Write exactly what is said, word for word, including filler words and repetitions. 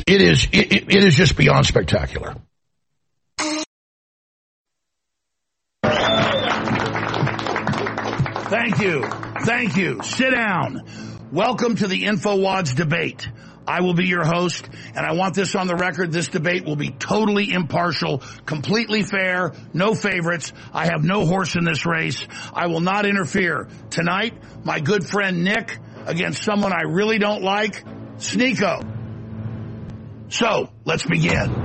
It is, it, it is just beyond spectacular. Thank you. Thank you. Sit down. Welcome to the InfoWads debate. I will be your host, and I want this on the record. This debate will be totally impartial, completely fair, no favorites. I have no horse in this race. I will not interfere. Tonight, my good friend Nick against someone I really don't like, Sneako. So, let's begin.